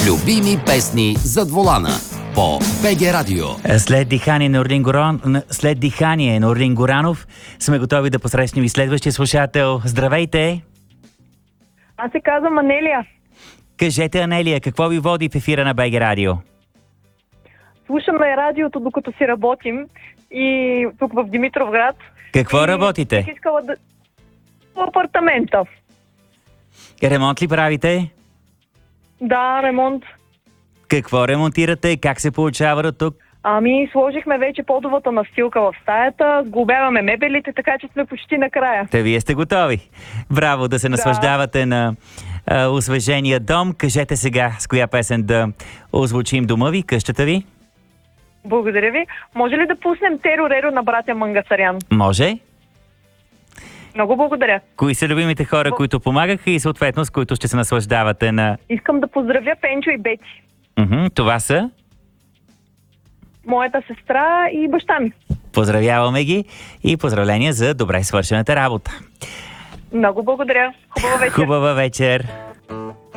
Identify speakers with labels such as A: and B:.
A: Любими песни зад волана по БГ Радио.
B: След дихание на Орлин Горанов сме готови да посрещнем и следващия слушател. Здравейте!
C: Аз се казвам Анелия.
B: Кажете, Анелия, какво ви води в ефира на БГ Радио?
C: Слушаме радиото, докато си работим и тук в Димитровград.
B: Какво работите?
C: Бих искала да... В апартамента.
B: Ремонт ли правите?
C: Да, ремонт.
B: Какво ремонтирате? Как се получава до тук?
C: Сложихме вече подовата настилка в стаята, сглобяваме мебелите, така че сме почти накрая.
B: Те вие сте готови. Браво да се наслаждавате на освежения дом. Кажете сега с коя песен да озвучим дома ви, къщата ви?
C: Благодаря ви. Може ли да пуснем Теро Реро на братя Мангасарян?
B: Може.
C: Много благодаря.
B: Кои са любимите хора, които помагаха и съответно с които ще се наслаждавате на...
C: Искам да поздравя Пенчо и Бети.
B: Това са?
C: Моята сестра и баща ми.
B: Поздравяваме ги и поздравления за добре свършената работа.
C: Много благодаря. Хубава вечер.
B: Хубава вечер.